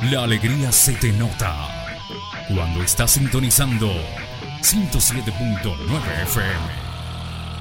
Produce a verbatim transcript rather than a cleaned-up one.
La alegría se te nota cuando estás sintonizando ciento siete punto nueve F M.